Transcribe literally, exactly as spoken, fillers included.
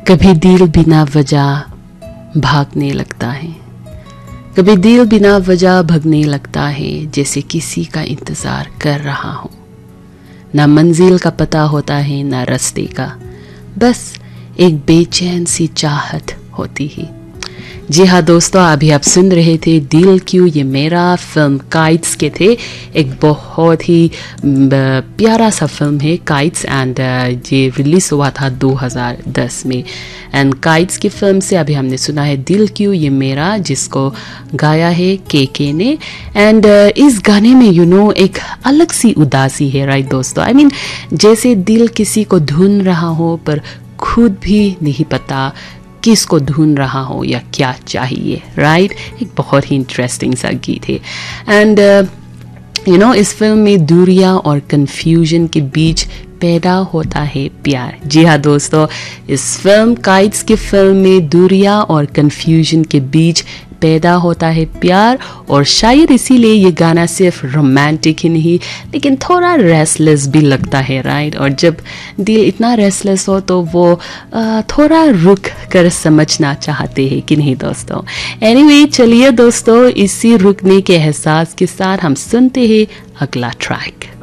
कभी दिल बिना वजह भागने लगता है, कभी दिल बिना वजह भगने लगता है, जैसे किसी का इंतज़ार कर रहा हो। ना मंजिल का पता होता है ना रास्ते का, बस एक बेचैन सी चाहत होती है। जी हाँ दोस्तों, अभी आप सुन रहे थे दिल क्यों ये मेरा, फिल्म काइट्स के थे। एक बहुत ही प्यारा सा फिल्म है काइट्स, एंड ये रिलीज़ हुआ था दो हज़ार दस में। एंड काइट्स की फिल्म से अभी हमने सुना है दिल क्यों ये मेरा, जिसको गाया है के के ने। एंड uh, इस गाने में यू you नो know, एक अलग सी उदासी है, राइट दोस्तों। आई I मीन mean, जैसे दिल किसी को ढूंढ रहा हो पर खुद भी नहीं पता किसको ढूंढ रहा हो या क्या चाहिए, राइट। एक बहुत ही इंटरेस्टिंग सा गीत है। एंड यू नो इस फिल्म में दूरियां और कंफ्यूजन के बीच पैदा होता है प्यार। जी हाँ दोस्तों, इस फिल्म काइट्स की फिल्म में दूरियां और कंफ्यूजन के बीच पैदा होता है प्यार, और शायद इसीलिए ये गाना सिर्फ रोमांटिक ही नहीं लेकिन थोड़ा रेस्टलेस भी लगता है, राइट। और जब दिल इतना रेस्टलेस हो तो वो आ, थोड़ा रुक कर समझना चाहते हैं कि नहीं दोस्तों। एनीवे चलिए दोस्तों, इसी रुकने के एहसास के साथ हम सुनते हैं अगला ट्रैक।